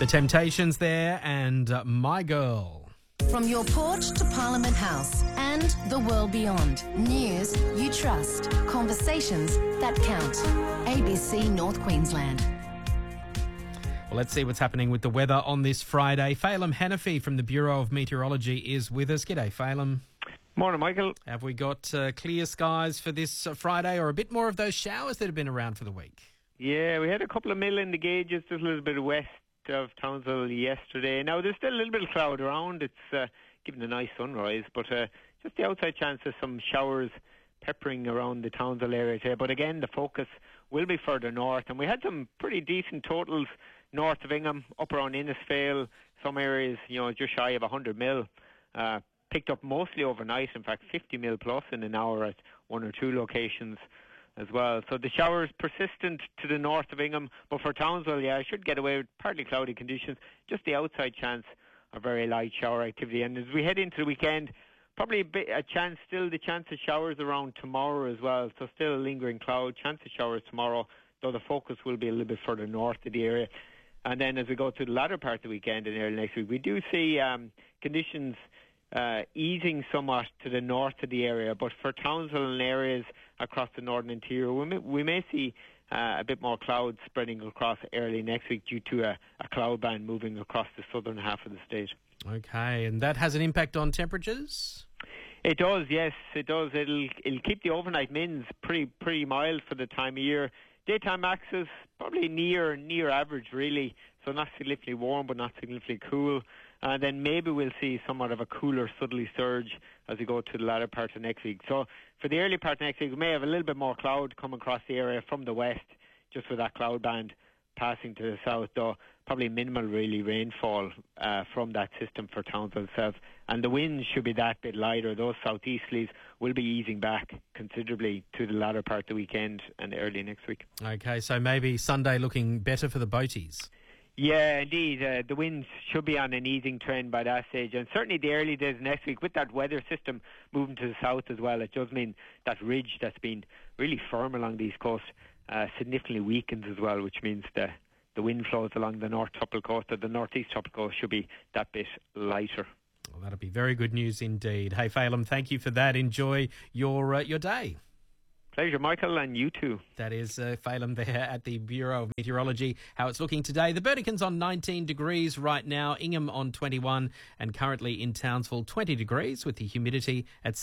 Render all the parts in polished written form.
The Temptations there and My Girl. From your porch to Parliament House and the world beyond. News you trust. Conversations that count. ABC North Queensland. Well, let's see what's happening with the weather on this Friday. Phelim Hanafi from the Bureau of Meteorology is with us. G'day, Phelim. Morning, Michael. Have we got clear skies for this Friday, or a bit more of those showers that have been around for the week? Yeah, we had a couple of mil in the gauges, just a little bit west of Townsville yesterday. Now, there's still a little bit of cloud around. It's given a nice sunrise, but just the outside chance of some showers peppering around the Townsville area today. But again, the focus will be further north, and we had some pretty decent totals north of Ingham, up around Innisfail, some areas, just shy of 100 mil. Picked up mostly overnight, in fact 50 mil plus in an hour at one or two locations as well. So the showers persistent to the north of Ingham, but for Townsville, I should get away with partly cloudy conditions, just the outside chance of very light shower activity. And as we head into the weekend, probably the chance of showers around tomorrow as well, so still a lingering cloud, chance of showers tomorrow, though the focus will be a little bit further north of the area. And then as we go to the latter part of the weekend and early next week, we do see conditions easing somewhat to the north of the area, but for Townsville and areas across the northern interior, we may see a bit more cloud spreading across early next week due to a cloud band moving across the southern half of the state. Okay, and that has an impact on temperatures? It does, yes, it does. It'll keep the overnight mins pretty mild for the time of year. Daytime maxes probably near average, really. So not significantly warm, but not significantly cool. And then maybe we'll see somewhat of a cooler southerly surge as we go to the latter part of next week. So for the early part of next week, we may have a little bit more cloud come across the area from the west, just with that cloud band passing to the south, though probably minimal really rainfall from that system for Townsville itself. And the winds should be that bit lighter. Those southeasterlies will be easing back considerably to the latter part of the weekend and early next week. Okay, so maybe Sunday looking better for the boaties. Yeah, indeed. The winds should be on an easing trend by that stage. And certainly the early days next week, with that weather system moving to the south as well, it does mean that ridge that's been really firm along the east coast significantly weakens as well, which means the wind flows along the north tropical coast or the northeast tropical coast should be that bit lighter. Well, that'll be very good news indeed. Hey, Phelim, thank you for that. Enjoy your day. Pleasure, Michael, and you too. That is Phelim there at the Bureau of Meteorology. How it's looking today. The Burdekin's on 19 degrees right now, Ingham on 21, and currently in Townsville 20 degrees with the humidity at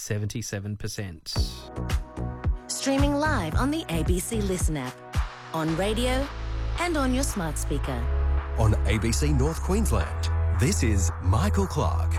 77%. Streaming live on the ABC Listen app, on radio and on your smart speaker. On ABC North Queensland, this is Michael Clark.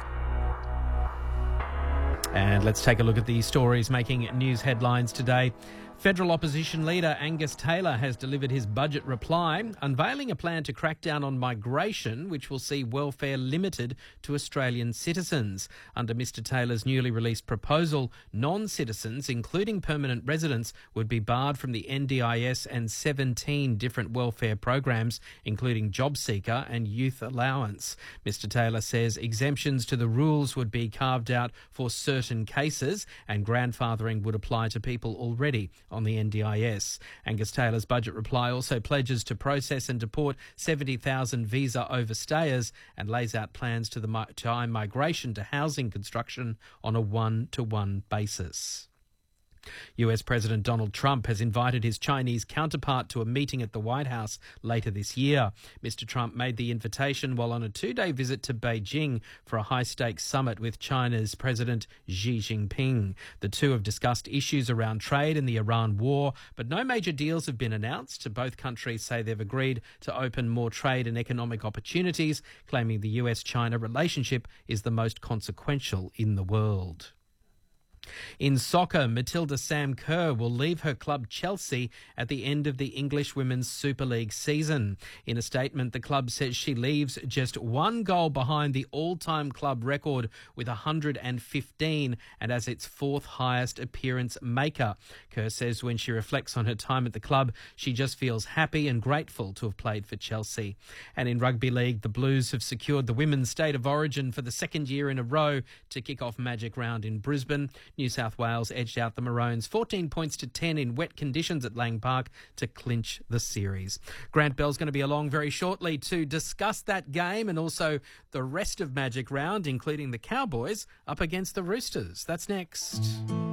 And let's take a look at the stories making news headlines today. Federal opposition leader Angus Taylor has delivered his budget reply, unveiling a plan to crack down on migration, which will see welfare limited to Australian citizens. Under Mr Taylor's newly released proposal, non-citizens, including permanent residents, would be barred from the NDIS and 17 different welfare programs, including JobSeeker and Youth Allowance. Mr Taylor says exemptions to the rules would be carved out for certain cases, and grandfathering would apply to people already on the NDIS. Angus Taylor's budget reply also pledges to process and deport 70,000 visa overstayers and lays out plans to tie migration to housing construction on a one-to-one basis. US President Donald Trump has invited his Chinese counterpart to a meeting at the White House later this year. Mr Trump made the invitation while on a two-day visit to Beijing for a high-stakes summit with China's President Xi Jinping. The two have discussed issues around trade and the Iran war, but no major deals have been announced. Both countries say they've agreed to open more trade and economic opportunities, claiming the US-China relationship is the most consequential in the world. In soccer, Matilda Sam Kerr will leave her club Chelsea at the end of the English Women's Super League season. In a statement, the club says she leaves just one goal behind the all-time club record with 115 and as its fourth highest appearance maker. Kerr says when she reflects on her time at the club, she just feels happy and grateful to have played for Chelsea. And in rugby league, the Blues have secured the Women's State of Origin for the second year in a row to kick off Magic Round in Brisbane. New South Wales edged out the Maroons 14 points to 10 in wet conditions at Lang Park to clinch the series. Grant Bell's going to be along very shortly to discuss that game and also the rest of Magic Round, including the Cowboys up against the Roosters. That's next.